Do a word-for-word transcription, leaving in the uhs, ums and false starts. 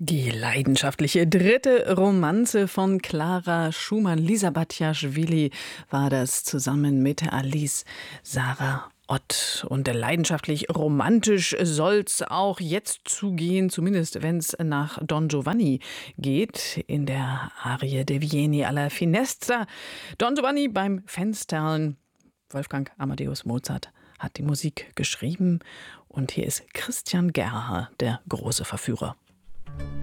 Die leidenschaftliche dritte Romanze von Clara Schumann, Lisa Batjaschwili, war das zusammen mit Alice Sarah Ott. Und leidenschaftlich romantisch soll's auch jetzt zugehen, zumindest wenn es nach Don Giovanni geht, in der Arie De Vieni alla Finestra. Don Giovanni beim Fenstern. Wolfgang Amadeus Mozart hat die Musik geschrieben. Und hier ist Christian Gerha, der große Verführer.